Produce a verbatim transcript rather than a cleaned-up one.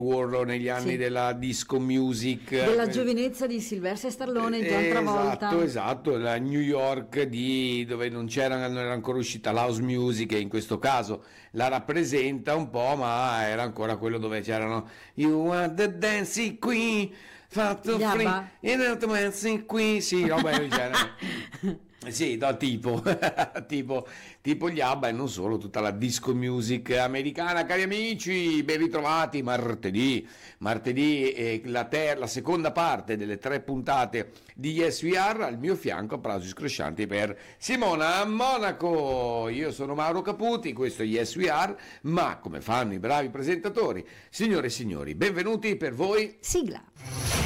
World negli anni Sì. della disco music, Della eh, giovinezza di Sylvester Stallone e John eh, Travolta. esatto, esatto, la New York di, dove non c'era, non era ancora uscita l'house music, e in questo caso la rappresenta un po', ma era ancora quello dove c'erano You are the dancing queen, fatto Gli free, ABBA? in the dancing queen, sì, roba del genere. Sì, no, tipo, tipo, tipo gli ABBA e non solo, tutta la disco music americana. Cari amici, ben ritrovati martedì, martedì è la, ter- la seconda parte delle tre puntate di Yes We Are. Al mio fianco applausi scroscianti per Simona Monaco. Io sono Mauro Caputi, questo è Yes We Are, ma come fanno i bravi presentatori, signore e signori, benvenuti per voi. Sigla.